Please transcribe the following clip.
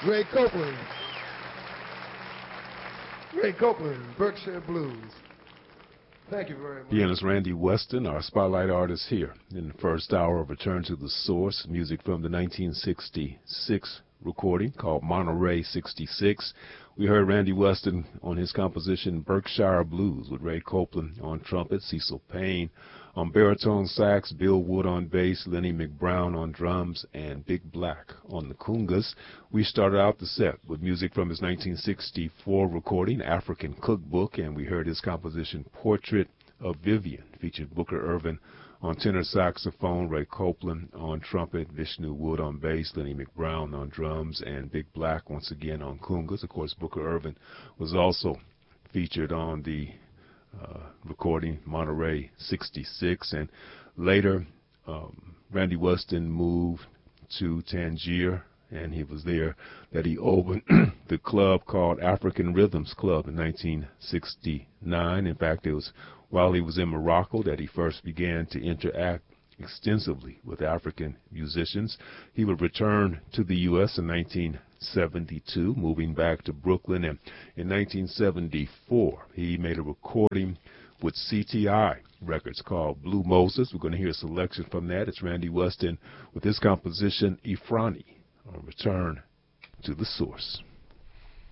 Ray Copeland. Ray Copeland, Berkshire Blues. Thank you very much. Pianist Randy Weston, our spotlight artist here in the first hour of Return to the Source, music from the 1966 recording called Monterey 66. We heard Randy Weston on his composition Berkshire Blues with Ray Copeland on trumpet, Cecil Payne on baritone sax, Bill Wood on bass, Lenny McBrown on drums, and Big Black on the congas. We started out the set with music from his 1964 recording, African Cookbook, and we heard his composition Portrait of Vivian, featured Booker Ervin on tenor saxophone, Ray Copeland on trumpet, Vishnu Wood on bass, Lenny McBrown on drums, and Big Black once again on congas. Of course, Booker Ervin was also featured on the recording Monterey 66, and later Randy Weston moved to Tangier, and he was there that he opened the club called African Rhythms Club in 1969. In fact, it was while he was in Morocco that he first began to interact extensively with African musicians. He would return to the U.S. in 1972, moving back to Brooklyn, and in 1974 he made a recording with CTI Records called Blue Moses. We're going to hear a selection from that. It's Randy Weston with his composition Ifrani on Return to the Source.